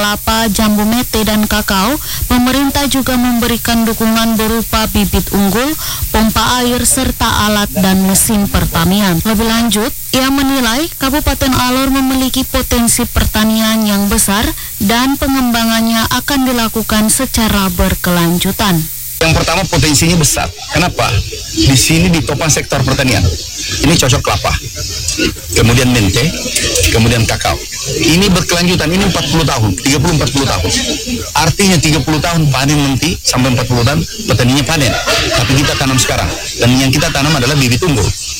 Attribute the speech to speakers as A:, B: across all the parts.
A: kelapa, jambu mete, dan kakao, pemerintah juga memberikan dukungan berupa bibit unggul, pompa air, serta alat dan mesin pertanian. Lebih lanjut, ia menilai Kabupaten Alor memiliki potensi pertanian yang besar dan pengembangannya akan dilakukan secara berkelanjutan.
B: Yang pertama, potensinya besar. Kenapa? Di sini ditopang sektor pertanian. Ini cocok kelapa, kemudian mente, kemudian kakao. Ini berkelanjutan, ini 40 tahun, 30-40 tahun. Artinya 30 tahun panen nanti, sampai 40 tahun petaninya panen. Tapi kita tanam sekarang, dan yang kita tanam adalah bibit unggul.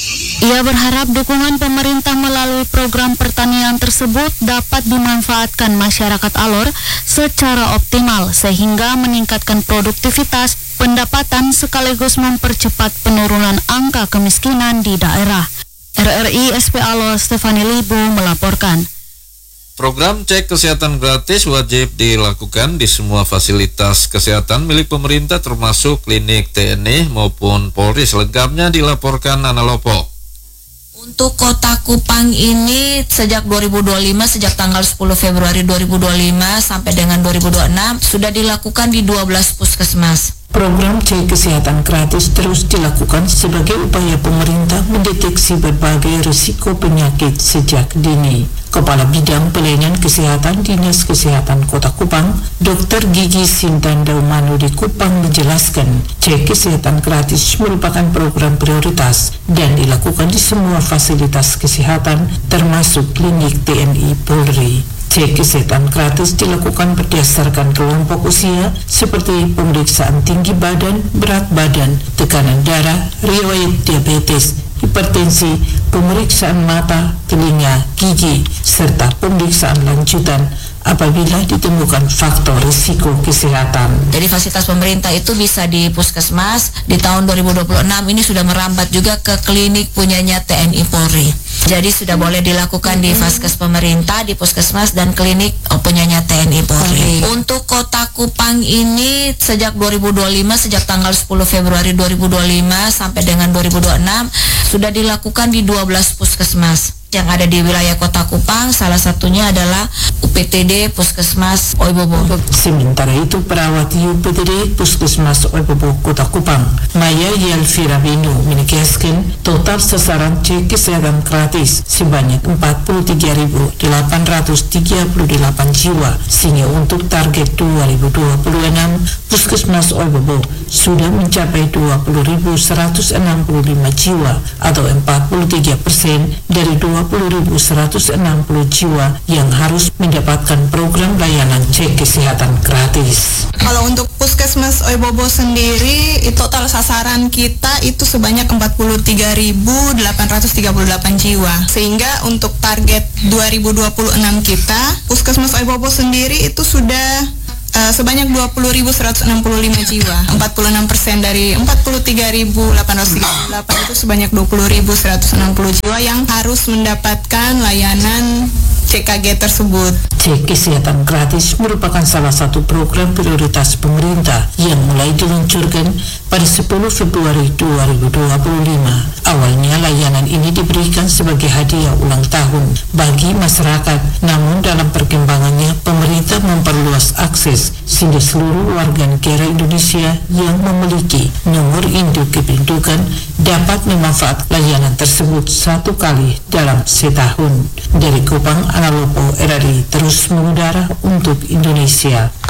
A: Ia berharap dukungan pemerintah melalui program pertanian tersebut dapat dimanfaatkan masyarakat Alor secara optimal sehingga meningkatkan produktivitas, pendapatan, sekaligus mempercepat penurunan angka kemiskinan di daerah. RRI SP Alor Stefani Libu melaporkan.
C: Program cek kesehatan gratis wajib dilakukan di semua fasilitas kesehatan milik pemerintah termasuk klinik TNI maupun Polri. Selengkapnya dilaporkan Nana Lopo.
D: Untuk Kota Kupang ini sejak 2025, sejak tanggal 10 Februari 2025 sampai dengan 2026 sudah dilakukan di 12 puskesmas.
E: Program cek kesehatan gratis terus dilakukan sebagai upaya pemerintah mendeteksi berbagai risiko penyakit sejak dini. Kepala Bidang Pelayanan Kesehatan Dinas Kesehatan Kota Kupang, Dr. Gigi Sintan Daumanu di Kupang menjelaskan, cek kesehatan gratis merupakan program prioritas dan dilakukan di semua fasilitas kesehatan termasuk klinik TNI Polri. Cek kesehatan gratis dilakukan berdasarkan kelompok usia seperti pemeriksaan tinggi badan, berat badan, tekanan darah, riwayat diabetes, hipertensi, pemeriksaan mata, telinga, gigi, serta pemeriksaan lanjutan apabila ditemukan faktor risiko kesehatan.
D: Jadi fasilitas pemerintah itu bisa di puskesmas. Di tahun 2026 ini sudah merambat juga ke klinik punyanya TNI Polri. Jadi sudah boleh dilakukan di vaskes pemerintah, di puskesmas dan klinik punyanya TNI Polri. Untuk Kota Kupang ini sejak 2025, sejak tanggal 10 Februari 2025 sampai dengan 2026 sudah dilakukan di 12 puskesmas yang ada di wilayah Kota Kupang. Salah satunya adalah UPTD Puskesmas Oibobo.
E: Sementara itu, perawat UPTD Puskesmas Oibobo Kota Kupang, Maya Yelvira Binu, menegaskan total sasaran cek kesehatan gratis sebanyak 43.838 jiwa, sehingga untuk target 2026 Puskesmas Oibobo sudah mencapai 20.165 jiwa atau 43% dari 20.160 jiwa yang harus mendapatkan program layanan cek kesehatan gratis.
F: Kalau untuk Puskesmas Oibobo sendiri, total sasaran kita itu sebanyak 43.838 jiwa. Sehingga untuk target 2026 kita, Puskesmas Oibobo sendiri itu sudah sebanyak 20.165 jiwa. 46% dari 43.838 itu sebanyak 20.160 jiwa yang harus mendapatkan layanan CKG tersebut.
E: Cek kesehatan gratis merupakan salah satu program prioritas pemerintah yang mulai diluncurkan pada 10 Februari 2025. Awalnya layanan ini diberikan sebagai hadiah ulang tahun bagi masyarakat, namun dalam perkembangannya pemerintah memperluas akses sehingga seluruh warga negara Indonesia yang memiliki nomor induk kependudukan dapat memanfaatkan layanan tersebut satu kali dalam setahun. Dari Kupang, Analopo RRI terus mengudara untuk Indonesia.